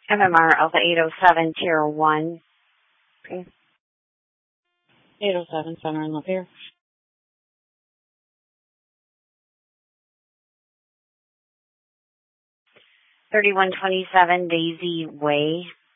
MMR Alpha 807 Tier 1. Okay. 807 Center in Lapeer. 3127 Daisy Way.